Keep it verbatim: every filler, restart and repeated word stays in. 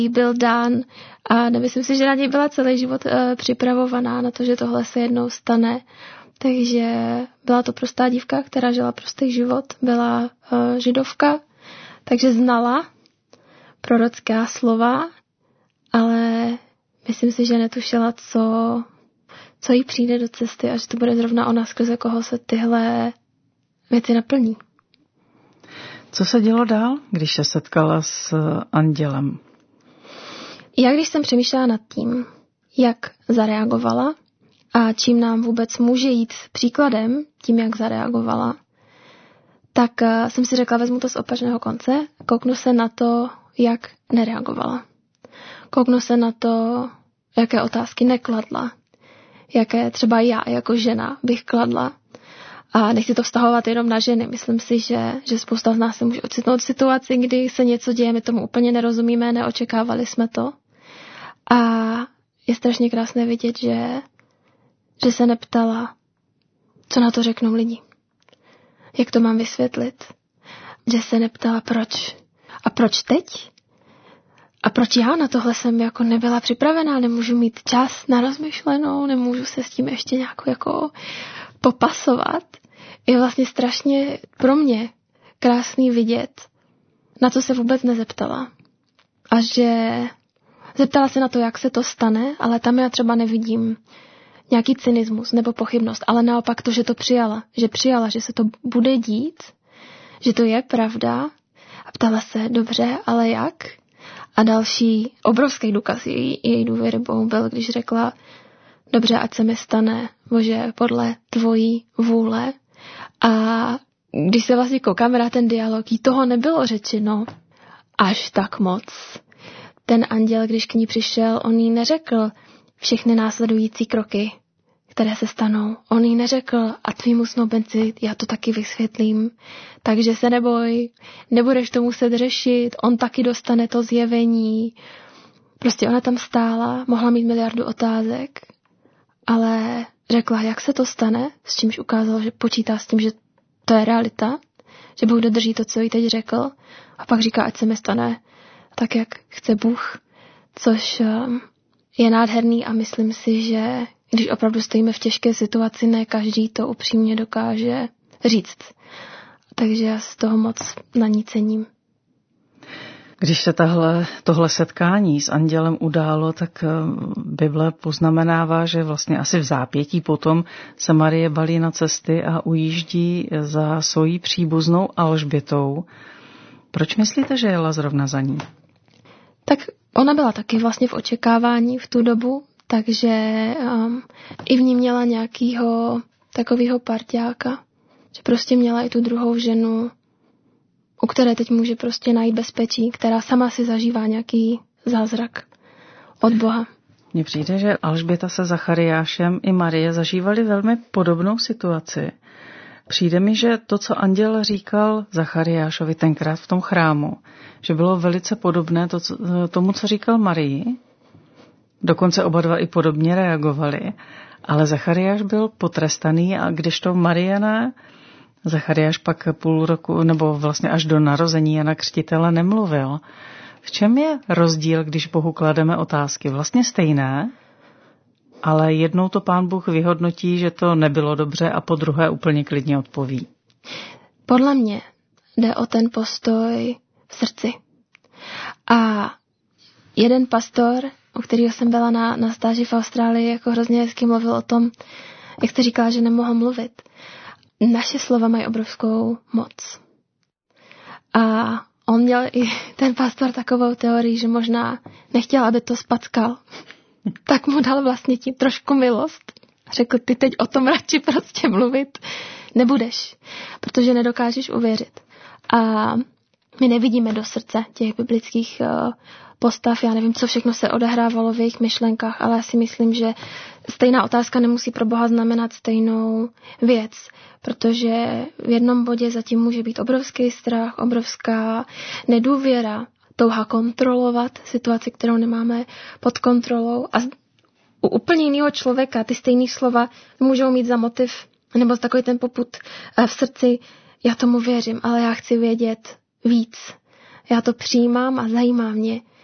byl dán a nemyslím si, že na něj byla celý život uh, připravovaná na to, že tohle se jednou stane. Takže byla to prostá dívka, která žila prostý život, byla uh, židovka, takže znala prorocká slova, ale myslím si, že netušila, co, co jí přijde do cesty a že to bude zrovna ona, skrze koho se tyhle věci naplní. Co se dělo dál, když se setkala s andělem? Já když jsem přemýšlela nad tím, jak zareagovala a čím nám vůbec může jít příkladem, tím, jak zareagovala, tak jsem si řekla, vezmu to z opačného konce, kouknu se na to, jak nereagovala. Kouknu se na to, jaké otázky nekladla, jaké třeba já jako žena bych kladla. A nechci to vztahovat jenom na ženy. Myslím si, že, že spousta z nás se může ocitnout v situaci, kdy se něco děje, my tomu úplně nerozumíme, neočekávali jsme to. A je strašně krásné vidět, že, že se neptala, co na to řeknou lidi. Jak to mám vysvětlit? Že se neptala, proč. A proč teď? A proč já na tohle jsem jako nebyla připravená, nemůžu mít čas na rozmyšlenou, nemůžu se s tím ještě nějak jako popasovat. Je vlastně strašně pro mě krásný vidět, na co se vůbec nezeptala. A že zeptala se na to, jak se to stane, ale tam já třeba nevidím nějaký cynismus nebo pochybnost, ale naopak to, že to přijala. Že přijala, že se to bude dít, že to je pravda a ptala se, dobře, ale jak? A další obrovský důkaz její, její důvěry Bohu byl, když řekla, dobře, ať se mi stane, Bože, podle tvojí vůle. A když se vlastně koukáme na ten dialog, jí toho nebylo řečeno až tak moc. Ten anděl, když k ní přišel, on jí neřekl všechny následující kroky, které se stanou. On jí neřekl, a tvýmu snoubenci já to taky vysvětlím, takže se neboj, nebudeš to muset řešit, on taky dostane to zjevení. Prostě ona tam stála, mohla mít miliardu otázek, ale řekla, jak se to stane, s čímž ukázalo, že počítá s tím, že to je realita, že Bůh dodrží to, co jí teď řekl, a pak říká, ať se mi stane tak, jak chce Bůh, což je nádherný a myslím si, že když opravdu stojíme v těžké situaci, ne každý to upřímně dokáže říct. Takže já z toho moc na ní cením. Když se tahle, tohle setkání s andělem událo, tak Bible poznamenává, že vlastně asi v zápětí potom se Marie balí na cesty a ujíždí za svojí příbuznou Alžbětou. Proč myslíte, že jela zrovna za ní? Tak ona byla taky vlastně v očekávání v tu dobu, takže um, i v ní měla nějakýho takového parťáka, že prostě měla i tu druhou ženu, u které teď může prostě najít bezpečí, která sama si zažívá nějaký zázrak od Boha. Mně přijde, že Alžběta se Zachariášem i Marie zažívali velmi podobnou situaci. Přijde mi, že to, co anděl říkal Zachariášovi tenkrát v tom chrámu, že bylo velice podobné to, co, tomu, co říkal Marii. Dokonce oba dva i podobně reagovali. Ale Zachariáš byl potrestaný a kdežto Marie ne, Zachariáš pak půl roku, nebo vlastně až do narození Jana Křtitele nemluvil. V čem je rozdíl, když Bohu klademe otázky? Vlastně stejné, ale jednou to Pán Bůh vyhodnotí, že to nebylo dobře a po druhé úplně klidně odpoví. Podle mě jde o ten postoj v srdci. A jeden pastor, u kterého jsem byla na, na stáži v Austrálii, jako hrozně hezky mluvil o tom, jak jste říkala, že nemohl mluvit. Naše slova mají obrovskou moc. A on měl i ten pastor takovou teorii, že možná nechtěl, aby to spackal. Tak mu dal vlastně tím trošku milost. A řekl, ty teď o tom radši prostě mluvit nebudeš, protože nedokážeš uvěřit. A my nevidíme do srdce těch biblických postav. Já nevím, co všechno se odehrávalo v jejich myšlenkách, ale já si myslím, že stejná otázka nemusí pro Boha znamenat stejnou věc, protože v jednom bodě zatím může být obrovský strach, obrovská nedůvěra, touha kontrolovat situaci, kterou nemáme pod kontrolou. A u úplně jiného člověka ty stejné slova můžou mít za motiv nebo takový ten popud v srdci, já tomu věřím, ale já chci vědět víc. Já to přijímám a zajímá mě,